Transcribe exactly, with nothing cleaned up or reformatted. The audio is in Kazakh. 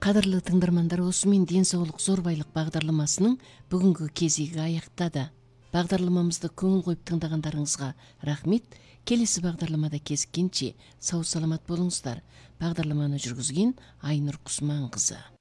Кадырлуу тыңдармандар, осу менен ден соолук зор байлык багдарламасынын бүгүнкү кезиги аяктады. Багдарламамызды көңүл коюп тыңдагандарыңызга рахмет. Келесі бағдарламада кезиккенче сау саламат болуңуздар. Бағдарламаны жүргүзген Айнур Кусман кызы.